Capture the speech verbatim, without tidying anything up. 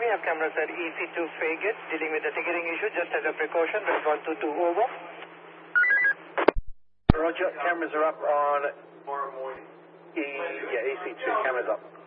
have cameras at E C two Fagate, dealing with the ticketing issue just as a precaution. Red one two two, over. Roger, cameras are up on E, yeah, E C two, cameras up.